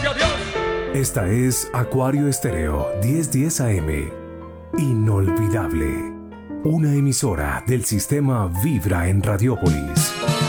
Gracias, Dios. Esta es Acuario Estéreo 1010 AM. Inolvidable. Una emisora del sistema Vibra en Radiópolis.